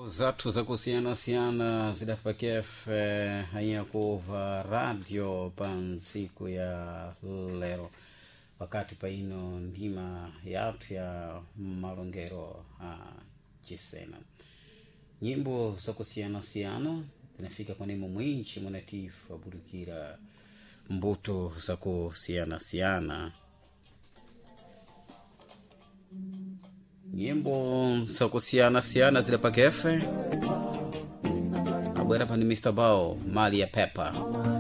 Zatu za kusiana zidapakefe haya kuva radio pan siku ya lero wakati paino ndima yatu ya malongero chisena nyimbo za kusiana zinafika kwa nemo mwinchi mwanatifu aburukira mbuto za kusiana nyimbo za kusiana zidapakefe abwera pani Mr. Bao mali ya pepa